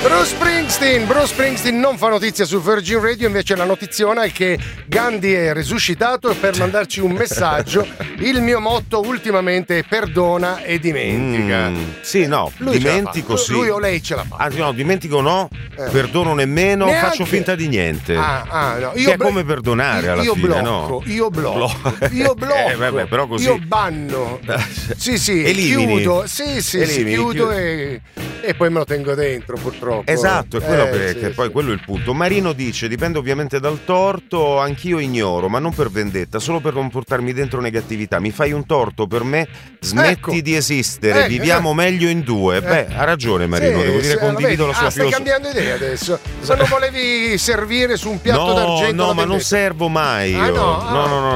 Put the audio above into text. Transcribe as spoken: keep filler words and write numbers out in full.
Bruce Springsteen, Bruce Springsteen non fa notizia su Virgin Radio, invece la notiziona è che Gandhi è risuscitato per mandarci un messaggio. Il mio motto ultimamente è perdona e dimentica. Mm, sì, no, lui dimentico sì. Lui o lei ce la fa. Ah, no, dimentico no, eh. perdono nemmeno, Neanche. faccio finta di niente. Ah, ah, no. Io che è blo- come perdonare io, alla io fine, blocco, no? Io blocco, io blocco, eh, vabbè, però così... io banno. Sì, sì, Elimini. chiudo, sì, sì, Elimini, sì chiudo chiudo. E, e poi me lo tengo dentro, purtroppo. Esatto, è quello eh, perché sì, poi sì. quello è il punto. Marino dice: dipende ovviamente dal torto, anch'io ignoro, ma non per vendetta, solo per non portarmi dentro negatività. Mi fai un torto, per me smetti Ecco. di esistere, Eh, viviamo eh. meglio in due. Beh, ha ragione Marino, Sì, devo dire sì, condivido vedi? la sua ah, stai filosofia. cambiando idea adesso. Se non volevi servire su un piatto No, d'argento no, la ma non vendetta. servo mai io. Ah, no? Ah, no, no, no,